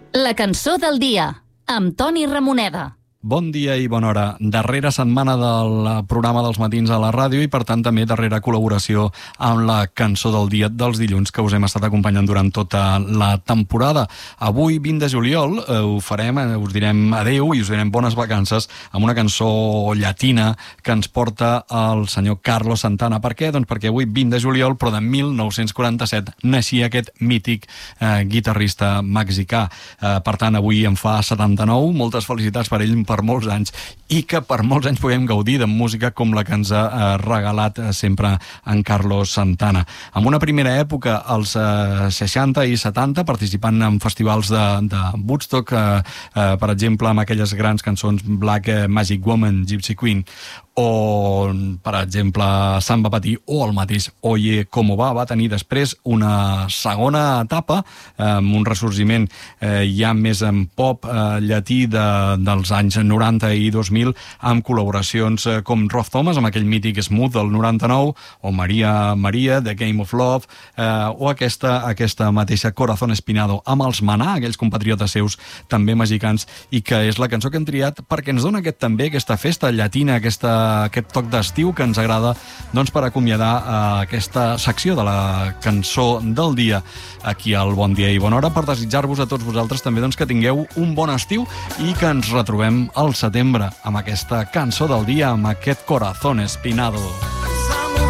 La cançó del dia, amb Toni Ramoneda. Bon dia i bona hora. Darrera setmana del programa dels matins a la ràdio i, per tant, també darrera col·laboració amb la cançó del dia dels dilluns que us hem estat acompanyant durant tota la temporada. Avui, 20 de juliol, ho farem, us direm adeu i us direm bones vacances amb una cançó llatina que ens porta el senyor Carlos Santana. Per què? Doncs perquè avui, 20 de juliol, però de 1947, naixia aquest mític guitarrista mexicà. Per tant, avui en fa 79. Moltes felicitats per ell, per molts anys, i que per molts anys puguem gaudir de música com la que ens ha regalat sempre en Carlos Santana. En una primera època, als 60 i 70, participant en festivals de Woodstock, per exemple, amb aquelles grans cançons Black Magic Woman, Gypsy Queen, o, per exemple, Samba Patí, o el mateix Oye Como Va tenir després una segona etapa, amb un ressorgiment ja més en pop llatí dels anys 90 i 2000, amb col·laboracions com Rob Thomas, amb aquell mític Smooth del 99, o Maria Maria, The Game of Love, o aquesta mateixa Corazón Espinado, amb els Maná, aquells compatriotes seus també mexicans, i que és la cançó que hem triat perquè ens dona aquesta festa llatina, aquest toc d'estiu que ens agrada, doncs, per acomiadar aquesta secció de la cançó del dia aquí al Bon Dia i Bona Hora, per desitjar-vos a tots vosaltres també, doncs, que tingueu un bon estiu i que ens retrobem al setembre amb aquesta cançó del dia, amb aquest Corazón Espinado.